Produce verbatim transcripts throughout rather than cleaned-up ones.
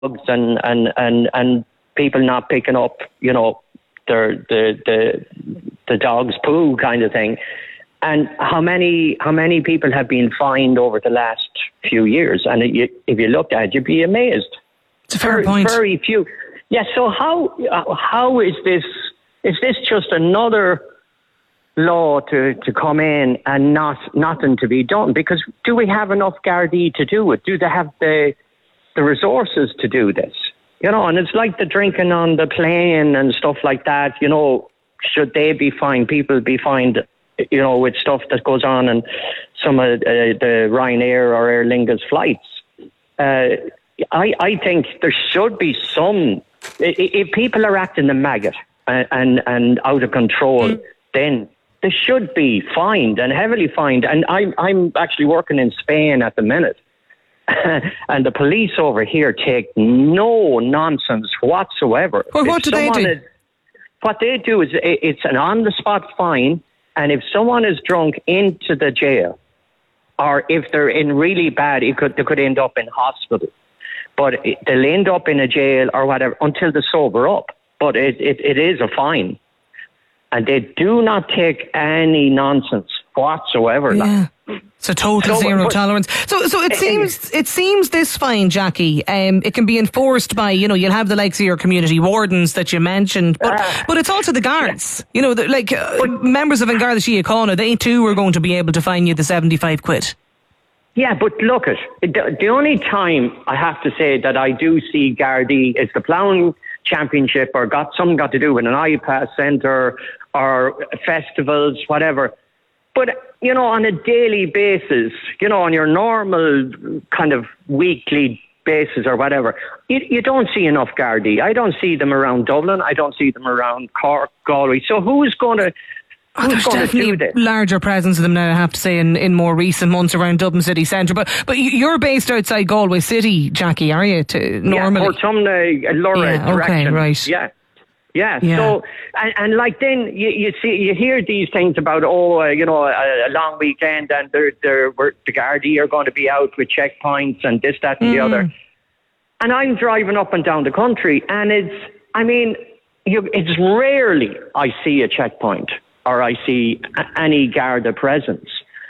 and, and, and, and people not picking up, you know, their, the, the, the dog's poo kind of thing. And how many how many people have been fined over the last few years? And it, you, if you looked at it, you'd be amazed. It's a fair very, point. Very few. Yes. Yeah, so how how is this? Is this just another law to, to come in and not nothing to be done? Because do we have enough Gardaí to do it? Do they have the the resources to do this? You know, and it's like the drinking on the plane and stuff like that. You know, should they be fined? People be fined, you know, with stuff that goes on in some of uh, the Ryanair or Aer Lingus flights. Uh, I, I think there should be some, if people are acting the maggot and, and, and out of control, mm. then they should be fined and heavily fined. And I'm, I'm actually working in Spain at the minute. And the police over here take no nonsense whatsoever. Well, what do they do? Is, what they do is it's an on-the-spot fine. And if someone is drunk into the jail, or if they're in really bad, it could, they could end up in hospital. But it, they'll end up in a jail or whatever until they sober up. But it, it, it is a fine. And they do not take any nonsense whatsoever. Yeah. It's a total so, zero but, tolerance. So, so it seems it seems this fine, Jackie. Um, it can be enforced by, you know, you'll have the likes of your community wardens that you mentioned, but uh, but it's also the guards. Yeah. You know, the, like uh, but, members of An Garda Síochána, they too are going to be able to fine you the seventy-five quid. Yeah, but look at the, the only time I have to say that I do see Gardaí is the ploughing championship, or got something got to do with an iPass centre or festivals, whatever. But, you know, on a daily basis, you know, on your normal kind of weekly basis or whatever, you, you don't see enough Gardaí. I don't see them around Dublin. I don't see them around Cork, Galway. So who's going to... Oh, there's definitely a larger presence of them now, I have to say, in, in more recent months around Dublin city centre. But but you're based outside Galway City, Jackie, are you? To, normally? Yeah, or some uh, Laura yeah, direction. Okay, right. Yeah. Yeah, yeah. So and, and like then you, you see you hear these things about oh uh, you know a, a long weekend and they're, they're, we're, the Gardaí are going to be out with checkpoints and this that and mm. the other, and I'm driving up and down the country and it's I mean you, it's rarely I see a checkpoint or I see a, any Garda presence,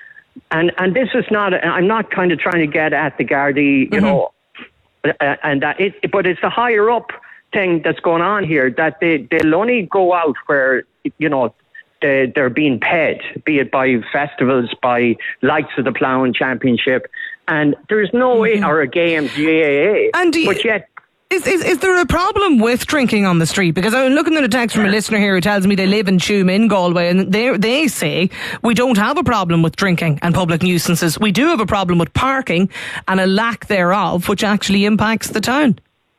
and and this is not I'm not kind of trying to get at the Gardaí you mm-hmm. know uh, and that it but it's the higher up thing that's going on here, that they, they'll only go out where, you know, they, they're being paid, be it by festivals, by likes of the Ploughing Championship, and there's no way, or a games, G A A, and you, but yet... Is, is is there a problem with drinking on the street? Because I'm looking at a text from a listener here who tells me they live in Tuam in Galway, and they they say we don't have a problem with drinking and public nuisances. We do have a problem with parking and a lack thereof, which actually impacts the town.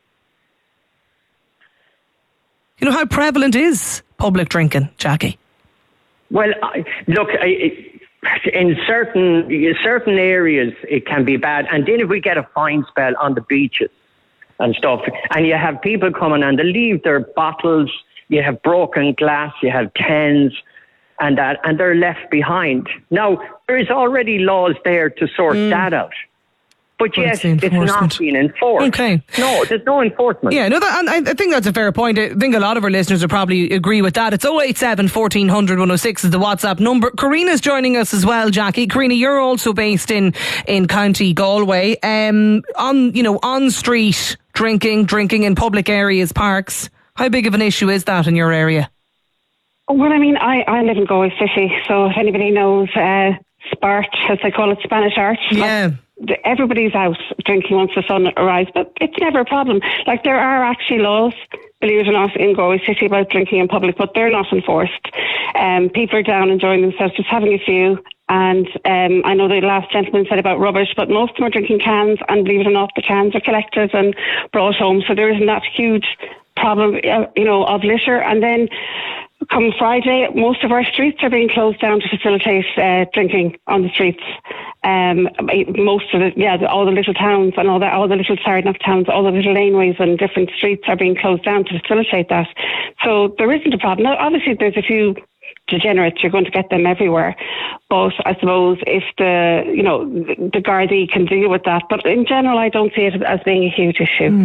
You know, how prevalent is public drinking, Jackie? Well, I, look, I, in certain certain areas it can be bad. And then if we get a fine spell on the beaches and stuff, and you have people coming and they leave their bottles, you have broken glass, you have cans, and that, and they're left behind. Now, there is already laws there to sort mm. that out. But yes, it's not being enforced. Okay. No, there's no enforcement. Yeah, no, that, and I think that's a fair point. I think a lot of our listeners would probably agree with that. It's oh eight seven, fourteen hundred, one oh six is the WhatsApp number. Karina's joining us as well, Jackie. Karina, you're also based in, in County Galway. Um, on, you know, on street drinking, drinking in public areas, parks. How big of an issue is that in your area? Well, I mean, I, I live in Galway City, so if anybody knows uh, Spart, as they call it, Spanish Arch. Yeah. Like, everybody's out drinking once the sun arrives, but it's never a problem. Like, there are actually laws, believe it or not, in Galway City about drinking in public, but they're not enforced. Um, people are down enjoying themselves, just having a few. And um, I know the last gentleman said about rubbish, but most of them are drinking cans, and believe it or not, the cans are collected and brought home. So there isn't that huge problem, uh, you know, of litter. And then come Friday, most of our streets are being closed down to facilitate uh, drinking on the streets. Um, most of the, yeah, the, all the little towns and all that, all the little, sorry, not towns, all the little laneways and different streets are being closed down to facilitate that. So there isn't a problem. Now, obviously, there's a few degenerates, you're going to get them everywhere. But I suppose if the, you know, the Gardaí can deal with that. But in general, I don't see it as being a huge issue. Mm.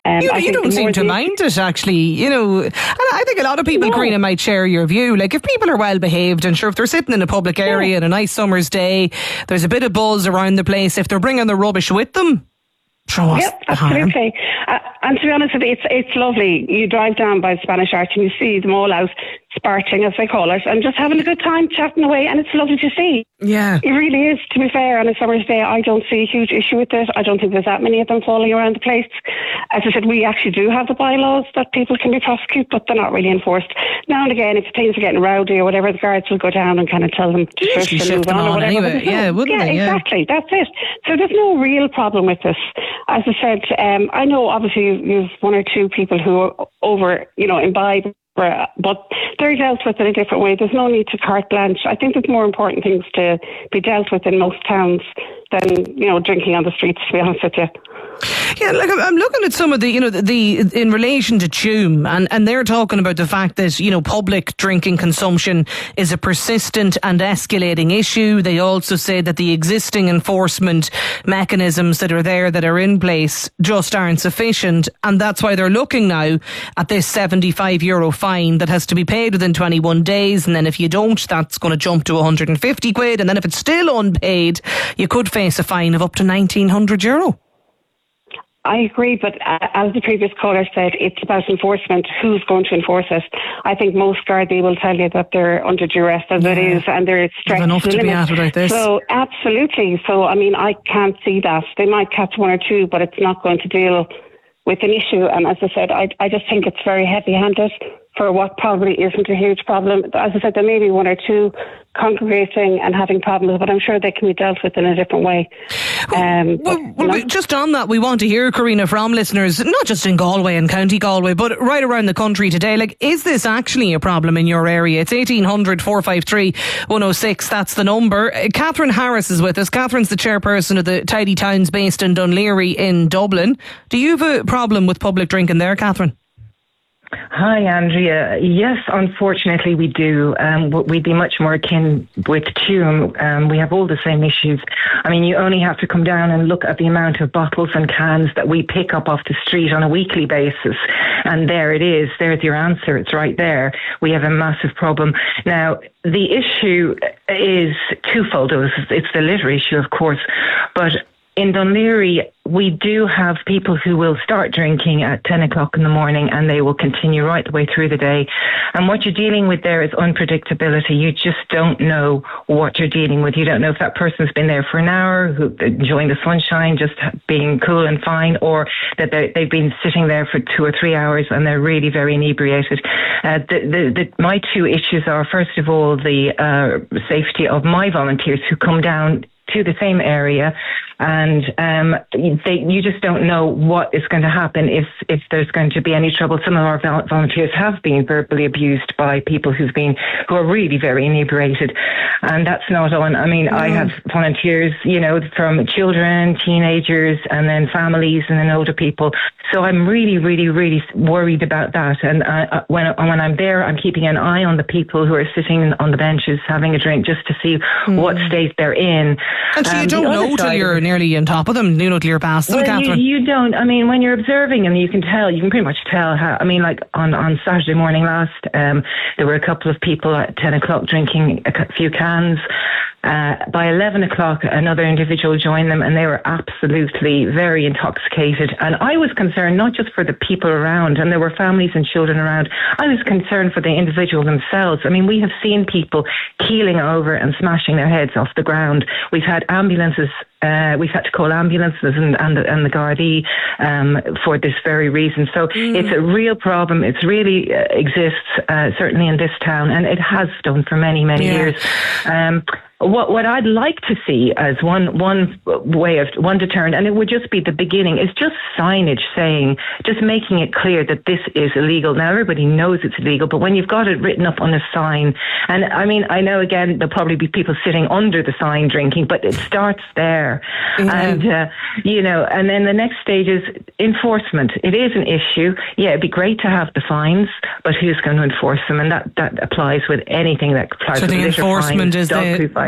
Um, you, you don't seem to mind it, actually. You know, and I think a lot of people, no. Karina, might share your view. Like, if people are well behaved, and sure, if they're sitting in a public area yeah. on a nice summer's day, there's a bit of buzz around the place. If they're bringing their rubbish with them, show us. Yep, absolutely. Uh, and to be honest with you, it's it's lovely. You drive down by the Spanish Arch and you see them all out sparkling, as they call it, and just having a good time chatting away, and it's lovely to see. Yeah. It really is, to be fair. On a summer's day, I don't see a huge issue with it. I don't think there's that many of them falling around the place. As I said, we actually do have the bylaws that people can be prosecuted, but they're not really enforced. Now and again, if things are getting rowdy or whatever, the guards will go down and kind of tell them to shush and move on, on or whatever. Anyway. Yeah, wouldn't yeah, they? Yeah, exactly. That's it. So there's no real problem with this. As I said, um, I know obviously you've one or two people who are over, you know, imbibe, but they're dealt with in a different way. There's no need to carte blanche. I think there's more important things to be dealt with in most towns than, you know, drinking on the streets, to be honest with you. Yeah, like I'm looking at some of the, you know, the, the in relation to Tuam, and, and they're talking about the fact that, you know, public drinking consumption is a persistent and escalating issue. They also say that the existing enforcement mechanisms that are there, that are in place, just aren't sufficient, and that's why they're looking now at this seventy-five euro fine that has to be paid within twenty-one days, and then if you don't, that's going to jump to one hundred fifty quid, and then if it's still unpaid, you could face a fine of up to nineteen hundred euro. I agree, but uh, as the previous caller said, it's about enforcement. Who's going to enforce it? I think most Gardaí will tell you that they're under duress as yeah. it is, and they're stretched enough to the to limit. Be like this. So absolutely. So I mean, I can't see that. They might catch one or two, but it's not going to deal with an issue. And as I said, I I just think it's very heavy-handed for what probably isn't a huge problem. As I said, there may be one or two congregating and having problems, but I'm sure they can be dealt with in a different way. Um, well, but, well, know. Just on that, we want to hear, Karina, from listeners, not just in Galway and County Galway, but right around the country today. Like, is this actually a problem in your area? It's eighteen hundred, four five three, one oh six. That's the number. Uh, Catherine Harris is with us. Catherine's the chairperson of the Tidy Towns based in Dún Laoghaire in Dublin. Do you have a problem with public drinking there, Catherine? Hi, Andrea. Yes, unfortunately we do. Um, we'd be much more akin with Tuam. Um, we have all the same issues. I mean, you only have to come down and look at the amount of bottles and cans that we pick up off the street on a weekly basis. And there it is. There's your answer. It's right there. We have a massive problem. Now, the issue is twofold. It's the litter issue, of course, but in Dún Laoghaire, we do have people who will start drinking at ten o'clock in the morning and they will continue right the way through the day. And what you're dealing with there is unpredictability. You just don't know what you're dealing with. You don't know if that person's been there for an hour, who, enjoying the sunshine, just being cool and fine, or that they've been sitting there for two or three hours and they're really very inebriated. Uh, the, the, the, my two issues are, first of all, the uh, safety of my volunteers who come down to the same area, and um, they, you just don't know what is going to happen if, if there's going to be any trouble. Some of our volunteers have been verbally abused by people who've been who are really very inebriated, and that's not on. I mean, mm. I have volunteers, you know, from children, teenagers, and then families, and then older people. So I'm really, really, really worried about that. And uh, when when I'm there, I'm keeping an eye on the people who are sitting on the benches having a drink, just to see mm. what state they're in. And so you um, don't know till you're nearly on top of them, you know, till you're past them, well, Catherine. You, you don't. I mean, when you're observing them, you can tell, you can pretty much tell how, I mean, like on, on Saturday morning last, um, there were a couple of people at ten o'clock drinking a few cans. Uh, by eleven o'clock, another individual joined them and they were absolutely very intoxicated. And I was concerned not just for the people around, and there were families and children around. I was concerned for the individual themselves. I mean, we have seen people keeling over and smashing their heads off the ground. We've had ambulances, uh, we've had to call ambulances and, and the, and the Gardaí um, for this very reason. So mm. it's a real problem. It really uh, exists, uh, certainly in this town, and it has done for many, many yeah. years. Um, What what I'd like to see as one one way of one deterrent, and it would just be the beginning, is just signage saying, just making it clear that this is illegal. Now everybody knows it's illegal, but when you've got it written up on a sign, and I mean, I know again there'll probably be people sitting under the sign drinking, but it starts there, yeah. and uh, you know, and then the next stage is enforcement. It is an issue. Yeah, it'd be great to have the fines, but who's going to enforce them? And that that applies with anything that applies. So with the litter enforcement fines, is the,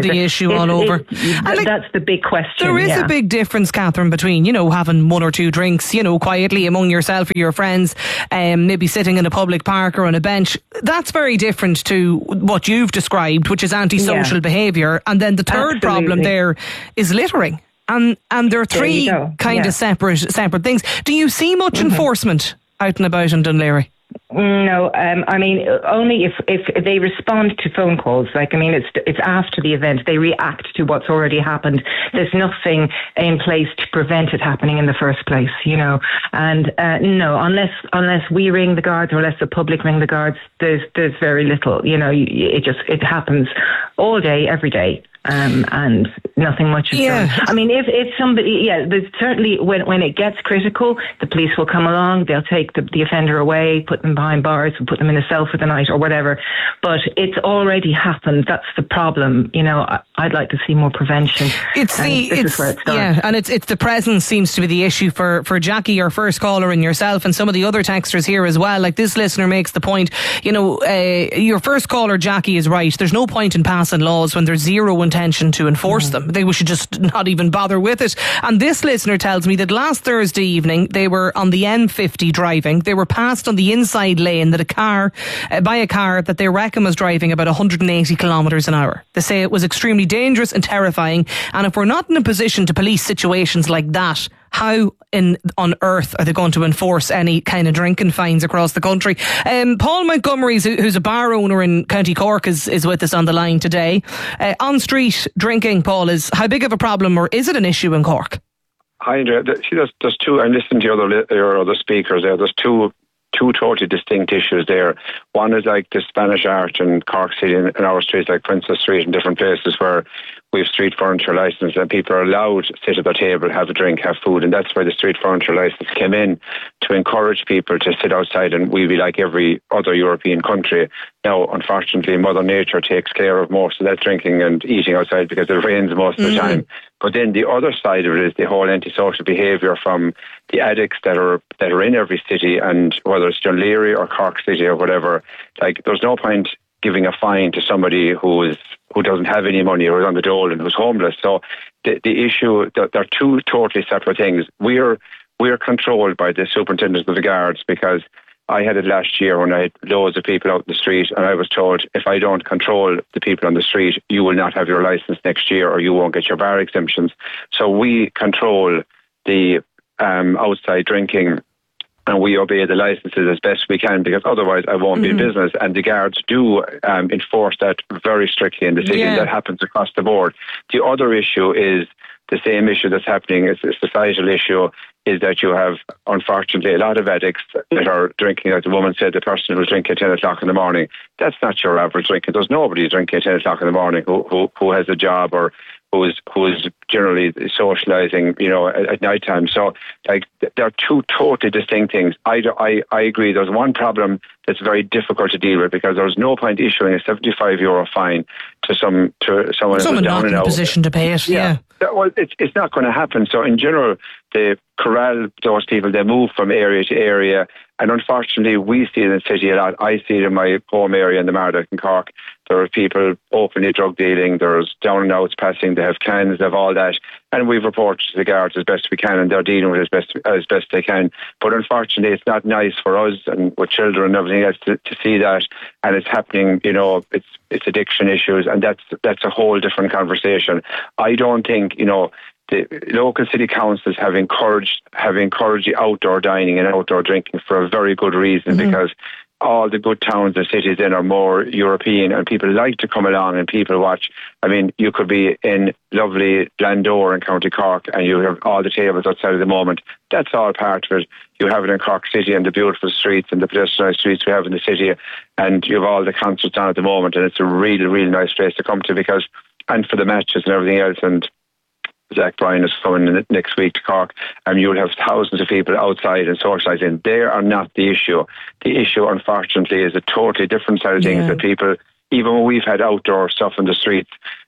the the, issue all over. It, it, like, that's the big question. There is yeah. a big difference, Catherine, between, you know, having one or two drinks, you know, quietly among yourself or your friends, um, maybe sitting in a public park or on a bench. That's very different to what you've described, which is antisocial yeah. behaviour. And then the third Absolutely. problem there is littering. And and there are three kind yeah. of separate separate things. Do you see much mm-hmm. enforcement out and about in Dunleary? No, um, I mean, only if, if they respond to phone calls. Like, I mean, it's it's after the event. They react to what's already happened. There's nothing in place to prevent it happening in the first place, you know. And uh, no, unless unless we ring the guards or unless the public ring the guards, there's there's very little, you know. It just it happens all day, every day. Um, and nothing much is yeah. done. I mean, if, if somebody, yeah, there's certainly when when it gets critical, the police will come along, they'll take the, the offender away, put them behind bars, put them in a cell for the night or whatever. But it's already happened. That's the problem. You know, I, I'd like to see more prevention. It's the, this it's, is where it starts. yeah, and it's it's the presence seems to be the issue for, for Jackie, your first caller, and yourself, and some of the other texters here as well. Like this listener makes the point, you know, uh, your first caller, Jackie, is right. There's no point in passing laws when there's zero intention to enforce them. They should just not even bother with it. And this listener tells me that last Thursday evening they were on the M fifty driving. They were passed on the inside lane that a car uh, by a car that they reckon was driving about one hundred eighty kilometres an hour. They say it was extremely dangerous and terrifying. And if we're not in a position to police situations like that, how in on earth are they going to enforce any kind of drinking fines across the country? Um, Paul Montgomery, who's a bar owner in County Cork, is, is with us on the line today. Uh, on street drinking, Paul, is how big of a problem, or is it an issue in Cork? Hi, Andrea. See, there's, there's two. I'm listening to your other your other speakers there. There's two two totally distinct issues there. One is like the Spanish Arch in Cork City and our streets, like Princess Street and different places where we have street furniture license and people are allowed to sit at their table, have a drink, have food, and that's where the street furniture license came in, to encourage people to sit outside, and we be like every other European country. Now, unfortunately, Mother Nature takes care of most of that drinking and eating outside because it rains most of the mm-hmm. time. But then the other side of it is the whole antisocial behaviour from the addicts that are that are in every city, and whether it's Dunleary or Cork City or whatever, like there's no point giving a fine to somebody who is who doesn't have any money or is on the dole and who's homeless. So the the issue, they're two totally separate things. We're we're controlled by the superintendent of the guards, because I had it last year when I had loads of people out in the street, and I was told, if I don't control the people on the street, you will not have your licence next year or you won't get your bar exemptions. So we control the um, outside drinking, and we obey the licences as best we can, because otherwise I won't mm-hmm. be in business. And the guards do um, enforce that very strictly in the city. Yeah. That happens across the board. The other issue is the same issue that's happening, it's a societal issue, is that you have, unfortunately, a lot of addicts that are drinking. Like the woman said, the person who's drinking at ten o'clock in the morning, that's not your average drinker. There's nobody drinking at ten o'clock in the morning who, who, who has a job or who is who is generally socialising, you know, at, at night time. So, like, there are two totally distinct things. I, I, I agree. There's one problem that's very difficult to deal with, because there's no point issuing a seventy-five euro fine to some to someone who's down not in a position to pay it. Yeah. yeah. Well, it's it's not going to happen. So, in general, they corral those people. They move from area to area. And unfortunately, we see it in the city a lot. I see it in my home area in the Mardock in Cork. There are people openly drug dealing. There's down and outs passing. They have cans. They have all that. And we've reported to the guards as best we can, and they're dealing with it as best as best they can. But unfortunately, it's not nice for us and with children and everything else to, to see that. And it's happening. You know, it's it's addiction issues, and that's that's a whole different conversation. I don't think, you know, the local city councils have encouraged have encouraged the outdoor dining and outdoor drinking for a very good reason, mm-hmm. because all the good towns and cities then are more European, and people like to come along and people watch. I mean, you could be in lovely Blandore in County Cork and you have all the tables outside at the moment. That's all part of it. You have it in Cork City and the beautiful streets and the pedestrianised streets we have in the city, and you have all the concerts on at the moment, and it's a really, really nice place to come to, because, and for the matches and everything else. And Zach Bryan is coming next week to Cork, and you'll have thousands of people outside and socialising. They are not the issue. The issue, unfortunately, is a totally different side of things, yeah. that people, even when we've had outdoor stuff in the streets,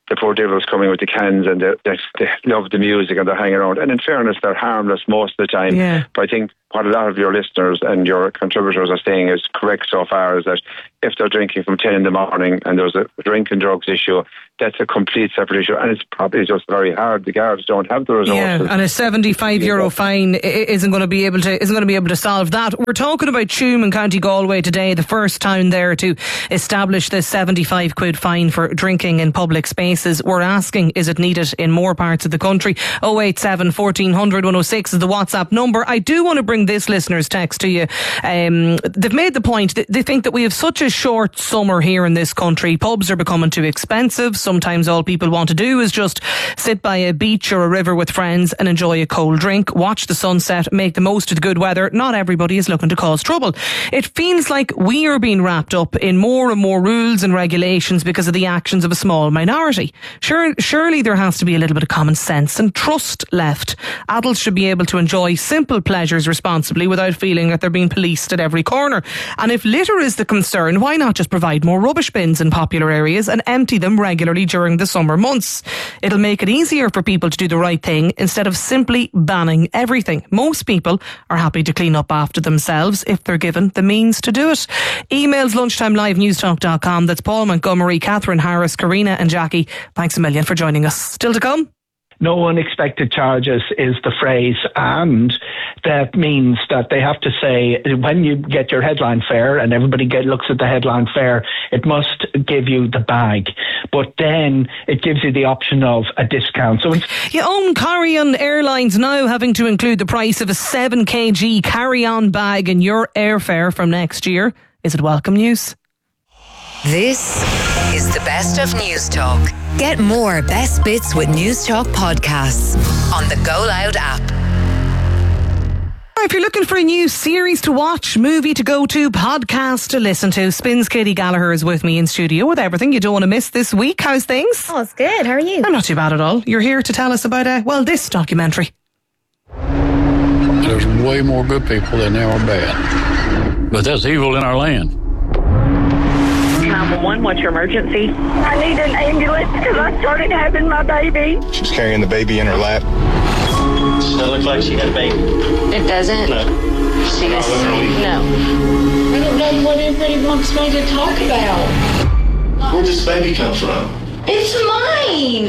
the poor devils coming with the cans and they, they, they love the music and they're hanging around. And in fairness, they're harmless most of the time. Yeah. But I think what a lot of your listeners and your contributors are saying is correct so far, is that if they're drinking from ten in the morning and there's a drink and drugs issue, that's a complete separate issue, and it's probably just very hard. The guards don't have the resources. Yeah, and a seventy-five euro fine isn't going to be able to isn't going to be able to solve that. We're talking about Tuam in County Galway today, the first town there to establish this seventy-five quid fine for drinking in public spaces. We're asking, is it needed in more parts of the country? oh eight seven, fourteen hundred, one oh six is the WhatsApp number. I do want to bring this listener's text to you. Um, they've made the point that they think that we have such a short summer here in this country. Pubs are becoming too expensive. Sometimes all people want to do is just sit by a beach or a river with friends and enjoy a cold drink, watch the sunset, make the most of the good weather. Not everybody is looking to cause trouble. It feels like we are being wrapped up in more and more rules and regulations because of the actions of a small minority. Sure, surely there has to be a little bit of common sense and trust left. Adults should be able to enjoy simple pleasures responsibly without feeling that they're being policed at every corner. And if litter is the concern, why not just provide more rubbish bins in popular areas and empty them regularly during the summer months? It'll make it easier for people to do the right thing instead of simply banning everything. Most people are happy to clean up after themselves if they're given the means to do it. Emails lunchtime live newstalk dot com. That's Paul Montgomery, Catherine Harris, Karina and Jackie. Thanks a million for joining us. Still to come. No unexpected charges is the phrase, and that means that they have to say when you get your headline fare and everybody get, looks at the headline fare, it must give you the bag, but then it gives you the option of a discount. So you own carry-on airlines now having to include the price of a seven kilogram carry-on bag in your airfare from next year. Is it welcome news? This is the best of News Talk. Get more best bits with News Talk podcasts on the Go Loud app. If you're looking for a new series to watch, movie to go to, podcast to listen to, Spins Katie Gallagher is with me in studio with everything you don't want to miss this week. How's things? Oh, it's good. How are you? I'm not too bad at all. You're here to tell us about, uh, well, this documentary. There's way more good people than there are bad. But that's evil in our land. nine one one, what's your emergency? I need an ambulance because I started having my baby. She was carrying the baby in her lap. Does it look like she had a baby? It doesn't? No. She was, no. I don't know what everybody wants me to talk about. Where does this baby come from? It's mine.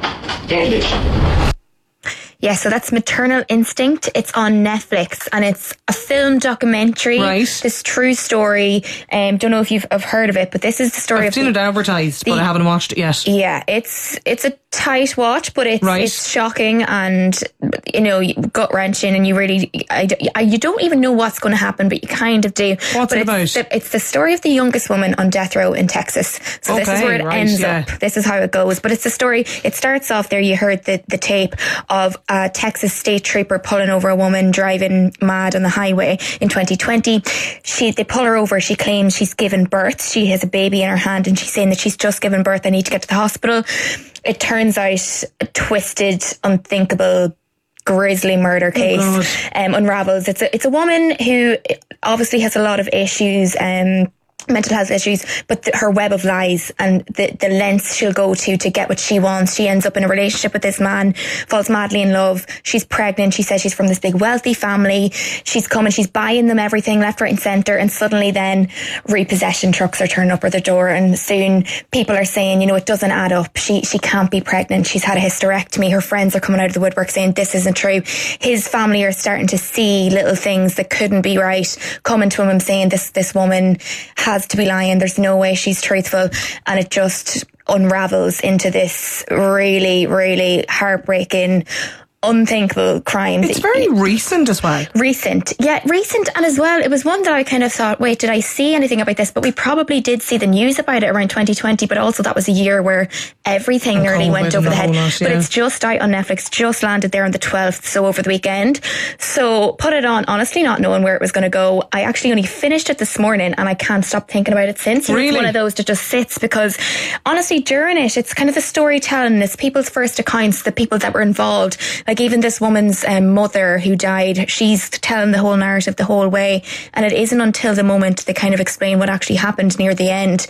Andy. Yeah, so that's Maternal Instinct. It's on Netflix and it's a film documentary. Right. This true story. Um, don't know if you've have heard of it, but this is the story I've of seen the, it advertised, the, but I haven't watched it yet. Yeah, it's it's a tight watch, but it's right. it's shocking and, you know, gut wrenching, and you really I, I, you don't even know what's going to happen, but you kind of do. What's but it about? It's the, it's the story of the youngest woman on death row in Texas. So okay, this is where it right, ends yeah. up. This is how it goes. But it's the story. It starts off there. You heard the the tape of a Texas state trooper pulling over a woman driving mad on the highway in twenty twenty. She they pull her over. She claims she's given birth. She has a baby in her hand, and she's saying that she's just given birth. I need to get to the hospital. It turns out a twisted, unthinkable, grisly murder case oh um, unravels. It's a it's a woman who obviously has a lot of issues. Um, mental health issues, but the, her web of lies and the, the lengths she'll go to to get what she wants. She ends up in a relationship with this man, falls madly in love. She's pregnant. She says she's from this big wealthy family. She's coming, she's buying them everything left, right and centre, and suddenly then repossession trucks are turning up at the door, and soon people are saying, you know, it doesn't add up. She she can't be pregnant. She's had a hysterectomy. Her friends are coming out of the woodwork saying this isn't true. His family are starting to see little things that couldn't be right, coming to him and saying this this woman has to be lying, there's no way she's truthful, and it just unravels into this really, really heartbreaking, unthinkable crime. It's very recent as well. Recent, yeah, recent, and as well, it was one that I kind of thought, wait, did I see anything about this? But we probably did see the news about it around twenty twenty, but also that was a year where everything and nearly COVID went over the head. Lot, yeah. But it's just out on Netflix, just landed there on the twelfth, so over the weekend. So put it on, honestly not knowing where it was going to go. I actually only finished it this morning and I can't stop thinking about it since. Really? It's one of those that just sits, because honestly during it, it's kind of the storytelling, it's people's first accounts, the people that were involved. Like even this woman's um, mother who died, she's telling the whole narrative the whole way, and it isn't until the moment they kind of explain what actually happened near the end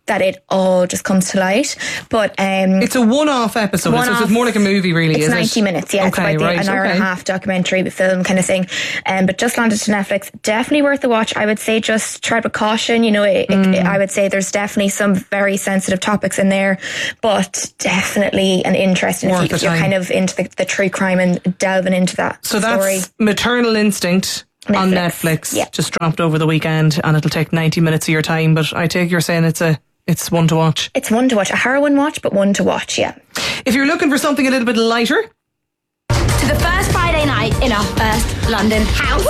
that it all just comes to light. But um, it's a one-off episode, one-off, so it's more like a movie, really. It's is ninety it? minutes, yeah. Okay, it's about right, the, an hour okay. and a half documentary film kind of thing. Um, but just landed to Netflix. Definitely worth the watch. I would say just tread with caution. You know, it, Mm. it, I would say there's definitely some very sensitive topics in there, but definitely an interesting Worth if, you, the if you're time. kind of into the, the true crime and delving into that So story. that's Maternal Instinct on Netflix. Yeah. Just dropped over the weekend, and it'll take ninety minutes of your time. But I take you're saying it's a it's one to watch. It's one to watch. A harrowing watch, but one to watch, yeah. If you're looking for something a little bit lighter, To the first Friday night in our first London house.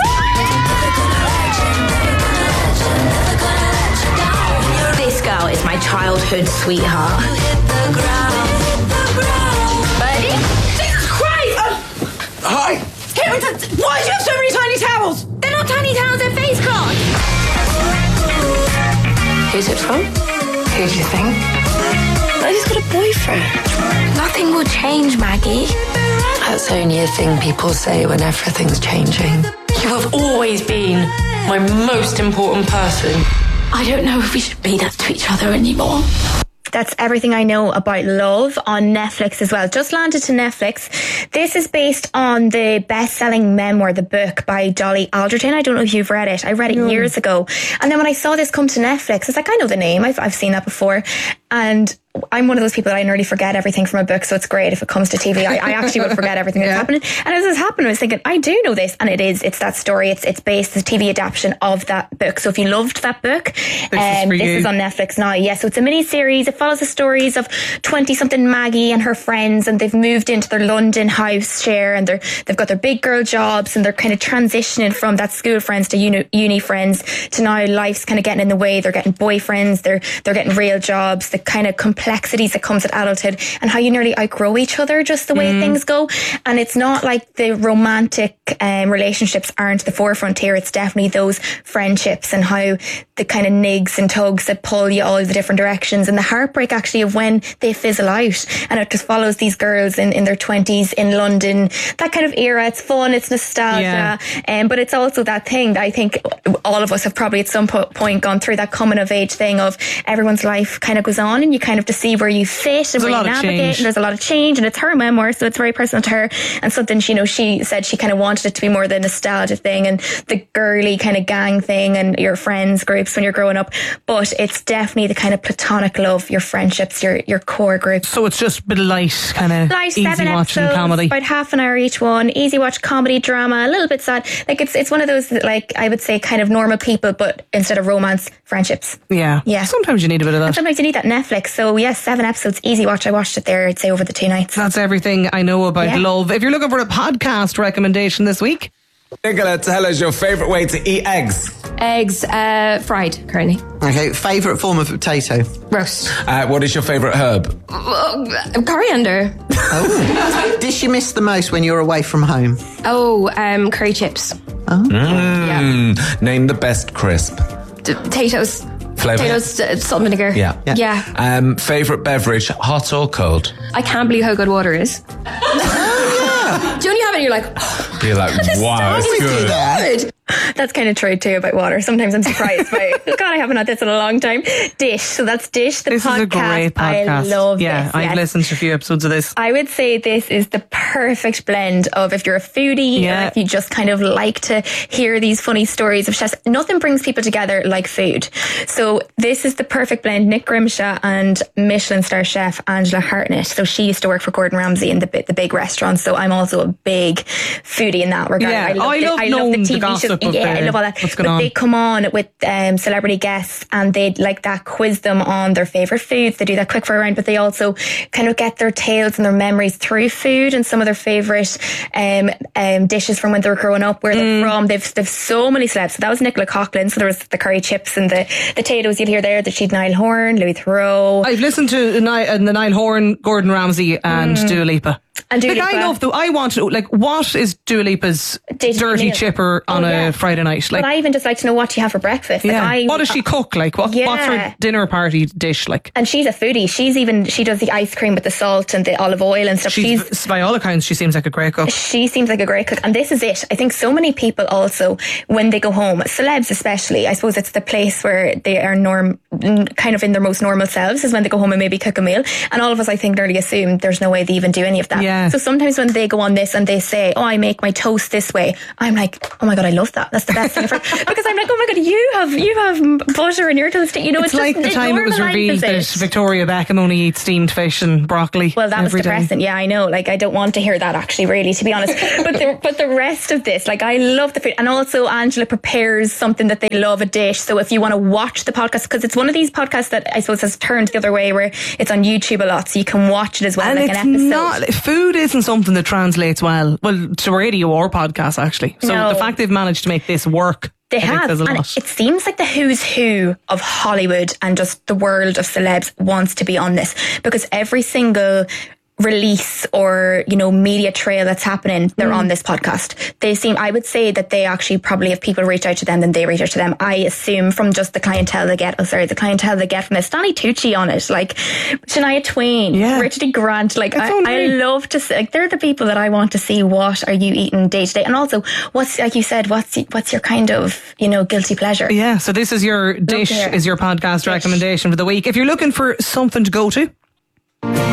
This girl is my childhood sweetheart. Birdie? Jesus Christ! Oh. Hi. Karen, why do you have so many tiny towels? They're not tiny towels, they're face cloths. Who's it from? Who do you think? Birdie's got a boyfriend. Nothing will change, Maggie. That's only a thing people say when everything's changing. You have always been my most important person. I don't know if we should be that to each other anymore. That's Everything I Know About Love on Netflix as well. Just landed to Netflix. This is based on the best-selling memoir, the book by Dolly Alderton. I don't know if you've read it. I read it No. years ago. And then when I saw this come to Netflix, I was like, I know the name. I've, I've seen that before. And I'm one of those people that I nearly forget everything from a book, so it's great if it comes to T V. I, I actually would forget everything that's Yeah. happening. And as this happened, I was thinking, I do know this, and it is. It's that story. It's it's based the T V adaptation of that book. So if you loved that book, This is um, for this you. is on Netflix now. Yeah, so it's a mini series. It follows the stories of twenty-something Maggie and her friends, and they've moved into their London house share, and they're they've got their big girl jobs, and they're kind of transitioning from that school friends to uni, uni friends to now life's kind of getting in the way. They're getting boyfriends. They're they're getting real jobs. The kind of complexities that comes at adulthood, and how you nearly outgrow each other just the way Mm. things go. And it's not like the romantic um, relationships aren't the forefront here. It's definitely those friendships and how the kind of nigs and tugs that pull you all the different directions, and the heartbreak actually of when they fizzle out. And it just follows these girls in, in their twenties in London, that kind of era. It's fun, it's nostalgia, Yeah. um, but it's also that thing that I think all of us have probably at some po- point gone through, that coming of age thing of everyone's life kind of goes on, and you kind of to see where you fit and There's a where lot you of navigate, change. and there's a lot of change, and it's her memoir, so it's very personal to her, and something she, you know, she said she kind of wanted it to be more the nostalgia thing and the girly kind of gang thing and your friends groups when you're growing up, but it's definitely the kind of platonic love, your friendships, your your core group. so it's just a bit of light, kind of Light, easy seven watching episodes, comedy. about half an hour each one. Easy watch comedy, drama, a little bit sad. Like it's it's one of those that, like, I would say kind of normal people, but instead of romance, friendships. Yeah, Yeah. Sometimes you need a bit of And that. sometimes you need that Netflix. So yes, seven episodes, easy watch. I watched it there, I'd say, over the two nights. That's Everything I Know About Yeah. Love. If you're looking for a podcast recommendation this week, Nicola, tell us your favourite way to eat eggs. Eggs, uh, fried currently. Okay, favourite form of potato? Roast. Uh, what is your favourite herb? Uh, coriander. Oh. Dish you miss the most when you're away from home? Oh, um, curry chips. Oh. Mm. Name the best crisp. D- potatoes. Flavour? Potatoes, uh, salt and vinegar. Yeah. Yeah. Yeah. Um, favourite beverage, hot or cold? I can't believe how good water is. Do you only have it and you're like, oh, You're like, wow, it's good. good. That's kind of true too about water. Sometimes I'm surprised by, God, I haven't had this in a long time. Dish. So that's Dish, the this podcast. is a great podcast. I love yeah, this. I've yes. listened to a few episodes of this. I would say this is the perfect blend of if you're a foodie Yeah. or if you just kind of like to hear these funny stories of chefs. Nothing brings people together like food. So this is the perfect blend. Nick Grimshaw and Michelin star chef Angela Hartnett. So she used to work for Gordon Ramsay in the bi- the big restaurants. So I'm also a big foodie in that regard. Yeah. I love, I the, love I love knowing the the T V gossip shows. of Yeah, the- I love all that. what's But going on. they come on with um, celebrity guests, and they'd like that quiz them on their favourite foods. They do that quick fire round, but they also kind of get their tales and their memories through food and some of their favourite um, um, dishes from when they were growing up, where they're from. They've, they've so many celebs. So that was Nicola Coughlan. So there was the curry chips and the, the potatoes you'll hear there. The she'd Niall Horan, Louis Theroux. I've listened to the Ni- uh, the Niall Horan, Gordon Ramsay, and Mm. Dua Lipa. And Dua like, I Lipa- love the. I want to know, like, what is Dua Lipa's Day-to-day dirty meal. chipper on Oh, a yeah. Friday night? Like, but I even just like to know what you have for breakfast. Like, yeah. I, what does she cook? Like, what, Yeah. what's her dinner party dish like? And she's a foodie. She's even she does the ice cream with the salt and the olive oil and stuff. She's, she's by all accounts, she seems like a great cook. She seems like a great cook. And this is it. I think so many people also, when they go home, celebs especially, I suppose it's the place where they are norm, kind of in their most normal selves, is when they go home and maybe cook a meal. And all of us, I think, nearly assume there's no way they even do any of that. Yeah. So sometimes when they go on this and they say, oh, I make my toast this way, I'm like, oh my God, I love that. That's the best thing ever. Because I'm like, oh my God, you have you have butter in your toast. You know, It's, it's, like just, the time it was normalises revealed that it. Victoria Beckham only eats steamed fish and broccoli. Well, that was every day. depressing. Yeah, I know. Like, I don't want to hear that, actually, really, to be honest. But the, but the rest of this, like, I love the food. And also, Angela prepares something that they love, a dish. So if you want to watch the podcast, because it's one of these podcasts that I suppose has turned the other way, where it's on YouTube a lot, so you can watch it as well, And like it's an episode. not, food isn't something that translates well, well, to radio or podcast, actually. So No. the fact they've managed to make this work, They I think have, says a and lot. it seems like the who's who of Hollywood and just the world of celebs wants to be on this, because every single release or, you know, media trail that's happening, they're Mm. on this podcast. They seem, I would say that they actually probably have people reach out to them than they reach out to them. I assume from just the clientele they get, oh sorry, the clientele they get from this. Stanley Tucci on it, like Shania Twain, Yeah. Richard E. Grant, like I, I unreal. love to see, like they're the people that I want to see. What are you eating day to day? And also, what's, like you said, what's what's your kind of, you know, guilty pleasure? Yeah, so this is your dish, hear. is your podcast recommendation for the week. If you're looking for something to go to,